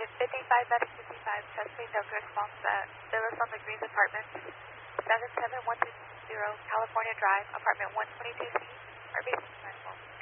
55 Medic 55, Chesapeake Delta response at Villas on the Greens Apartments, 77120 California Drive, apartment 122C, are based on